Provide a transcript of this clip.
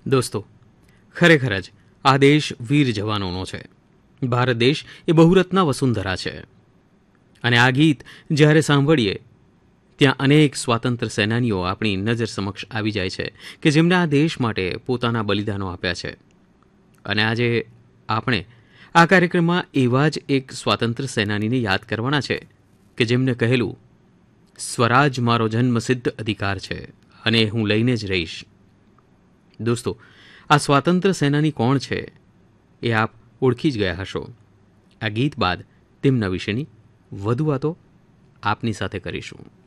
દોસ્તો, ખરેખર જ આ દેશ વીર જવાનોનો છે. ભારત દેશ એ બહુરત્ના વસુંધરા છે. અને આ ગીત જ્યારે સાંભળીએ ત્યાં અનેક સ્વાતંત્ર્ય સેનાનીઓ આપણી નજર સમક્ષ આવી જાય છે કે જેમણે આ દેશ માટે પોતાના બલિદાનો આપ્યા છે. અને આજે આપણે આ કાર્યક્રમમાં એવા જ એક સ્વાતંત્ર્ય સેનાનીને યાદ કરવાના છે કે જેમને કહેલું, સ્વરાજ મારો જન્મસિદ્ધ અધિકાર છે અને હું લઈને જ રહીશ. દોસ્તો, આ સ્વાતંત્ર્ય સેનાની કોણ છે એ આપ ઓળખી જ ગયા હશો. આ ગીત બાદ તેમના વિશેની વધુ વાતો આપની સાથે કરીશું.